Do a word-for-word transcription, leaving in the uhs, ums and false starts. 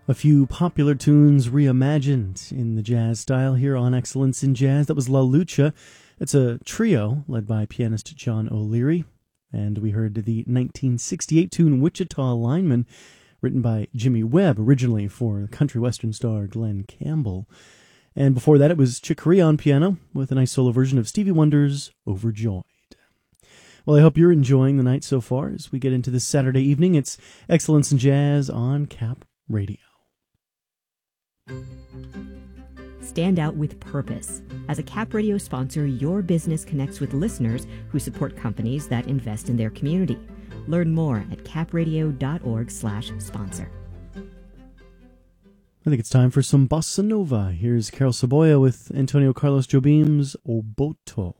A few popular tunes reimagined in the jazz style here on Excellence in Jazz. That was La Lucha. It's a trio led by pianist John O'Leary. And we heard the nineteen sixty-eight tune Wichita Lineman, written by Jimmy Webb, originally for country western star Glenn Campbell. And before that, it was Chick Corea on piano with a nice solo version of Stevie Wonder's Overjoyed. Well, I hope you're enjoying the night so far as we get into this Saturday evening. It's Excellence in Jazz on Cap Radio. Stand out with purpose. As a Cap Radio sponsor, your business connects with listeners who support companies that invest in their community. Learn more at capradio.org slash sponsor. I think it's time for some bossa nova. Here's Carol Saboya with Antonio Carlos Jobim's Oboto.